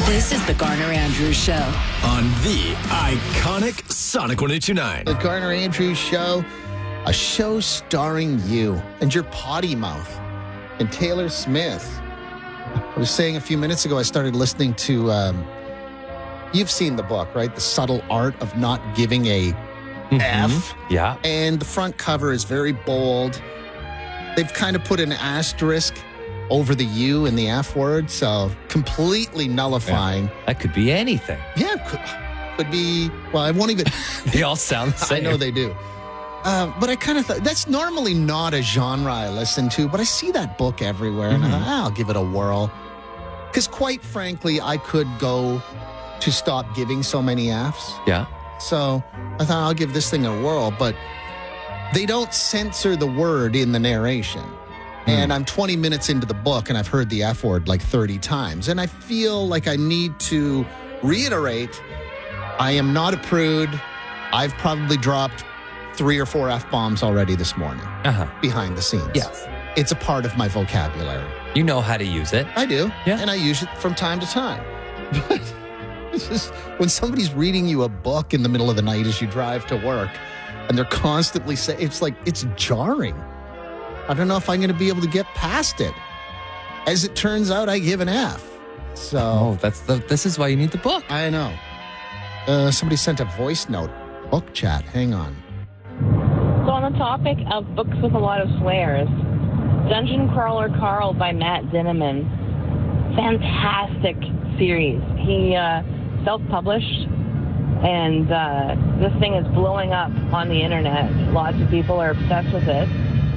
This is the Garner Andrews Show on the iconic Sonic 102.9. The Garner Andrews Show, a show starring you and your potty mouth and Taylor Smith. I was saying a few minutes ago, I started listening to, you've seen the book, right? The Subtle Art of Not Giving a F. Yeah. And the front cover is very bold. They've kind of put an asterisk over the U in the F word, so completely nullifying. Yeah. That could be anything. Yeah, could be, well, I won't even. They all sound the same. I know they do. But I kind of thought, that's normally not a genre I listen to, but I see that book everywhere, and I thought, I'll give it a whirl. Because quite frankly, I could go to stop giving so many Fs. Yeah. So I thought I'll give this thing a whirl, but they don't censor the word in the narration. And I'm 20 minutes into the book and I've heard the F word like 30 times. And I feel like I need to reiterate, I am not a prude. I've probably dropped 3 or 4 F-bombs already this morning behind the scenes. Yes. It's a part of my vocabulary. You know how to use it. I do. Yeah. And I use it from time to time. But it's just, when somebody's reading you a book in the middle of the night as you drive to work and they're constantly saying, it's like, it's jarring. I don't know if I'm going to be able to get past it. As it turns out, I give an F. So this is why you need the book. I know. Somebody sent a voice note. Book chat. Hang on. So on the topic of books with a lot of swears, Dungeon Crawler Carl by Matt Zinnemann. Fantastic series. He self-published, and this thing is blowing up on the internet. Lots of people are obsessed with it.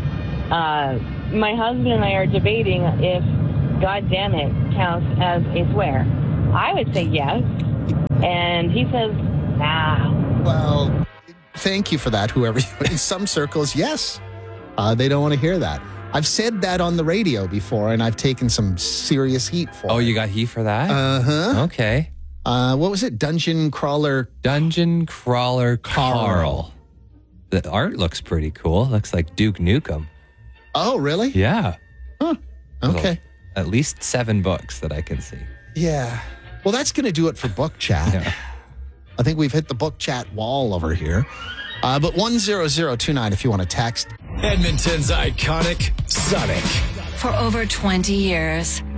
My husband and I are debating if God damn it counts as a swear. I would say yes, and he says, nah. Well, thank you for that, whoever you are. In some circles, yes. They don't want to hear that. I've said that on the radio before, and I've taken some serious heat for it. Oh, you got heat for that? Uh-huh. Okay. What was it? Dungeon Crawler Carl. The art looks pretty cool. Looks like Duke Nukem. Oh, really? Yeah. Huh. Okay. At least 7 books that I can see. Yeah. Well, that's going to do it for book chat. Yeah. I think we've hit the book chat wall over here. But 10029 if you want to text. Edmonton's iconic Sonic. for over 20 years.